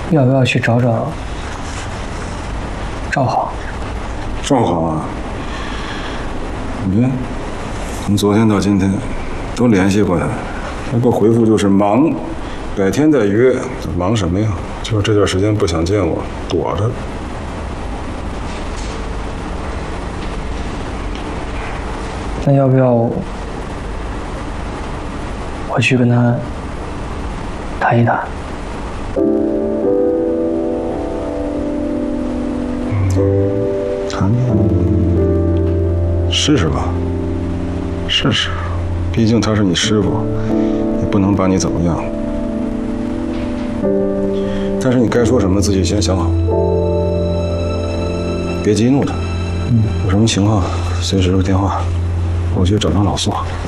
要不要去找找赵好？ 赵好啊，你看，从昨天到今天都联系过他，他给我回复就是忙，改天再约。忙什么呀？就是这段时间不想见我，躲着。 那要不要我去跟他谈一谈？ 谈，试试吧，试试。毕竟他是你师傅，也不能把你怎么样。但是你该说什么自己先想好，别激怒他。有什么情况随时留电话，我去找张老苏。